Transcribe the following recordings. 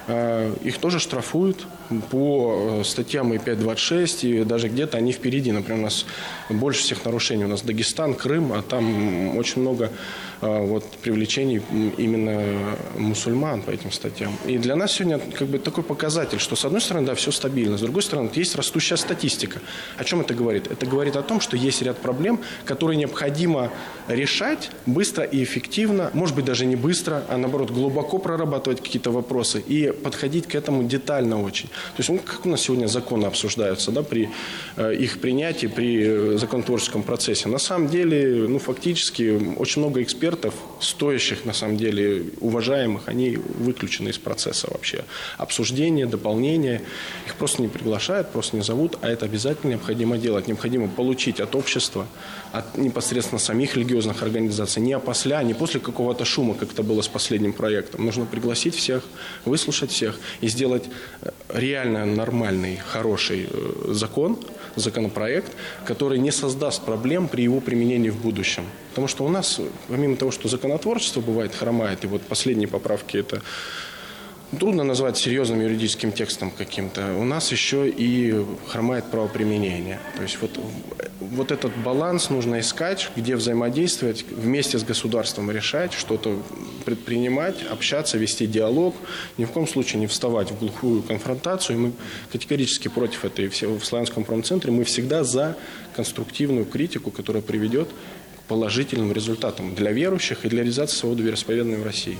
их тоже штрафуют по статьям и 5.26, и даже где-то они впереди. Например, у нас больше всех нарушений. У нас Дагестан, Крым, а там очень много привлечений именно мусульман по этим статьям. И для нас сегодня такой показатель, что с одной стороны, да, все стабильно, с другой стороны, есть растущая статистика. О чем это говорит? Это говорит о том, что есть ряд проблем, которые необходимо решать быстро и эффективно, может быть, даже не быстро, а наоборот, глубоко прорабатывать какие-то вопросы и подходить к этому детально очень. То есть, как у нас сегодня законы обсуждаются, да, при их принятии, при законотворческом процессе. На самом деле, фактически, очень много экспертов, стоящих, на самом деле, уважаемых, они выключены из процесса вообще. Обсуждения, дополнения, их просто не приглашают, просто не зовут, а это обязательно необходимо делать. Необходимо получить от общества, от непосредственно самих религиозных организаций, не опосля, не после какого-то шума, как это было с последним проектом. Нужно пригласить всех, выслушать всех и сделать реально нормальный, хороший законопроект, который не создаст проблем при его применении в будущем. Потому что у нас, помимо того, что законотворчество бывает хромает, и последние поправки это трудно назвать серьезным юридическим текстом каким-то, у нас еще и хромает правоприменение. То есть вот этот баланс нужно искать, где взаимодействовать, вместе с государством решать, что-то предпринимать, общаться, вести диалог, ни в коем случае не вставать в глухую конфронтацию. И мы категорически против этой в Славянском промцентре. Мы всегда за конструктивную критику, которая приведет к положительным результатам для верующих и для реализации свободы вероисповедания в России.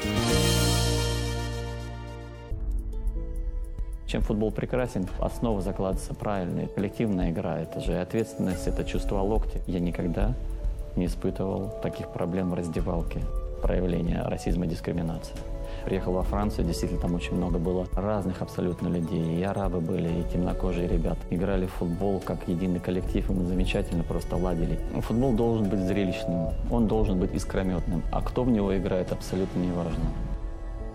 Чем футбол прекрасен, основа закладывается правильная. Коллективная игра, это же ответственность, это чувство локтя. Я никогда не испытывал таких проблем в раздевалке, проявления расизма и дискриминации. Приехал во Францию, действительно, там очень много было разных абсолютно людей. И арабы были, и темнокожие ребята. Играли в футбол как единый коллектив, и мы замечательно просто ладили. Футбол должен быть зрелищным, он должен быть искрометным. А кто в него играет, абсолютно не важно.